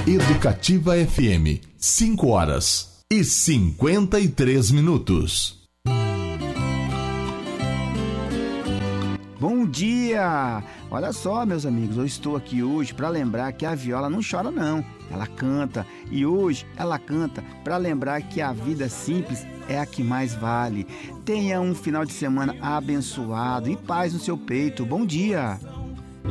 Educativa FM, 5h53. Bom dia! Olha só, meus amigos, eu estou aqui hoje para lembrar que a viola não chora não, ela canta. E hoje ela canta para lembrar que a vida simples é a que mais vale. Tenha um final de semana abençoado e paz no seu peito. Bom dia!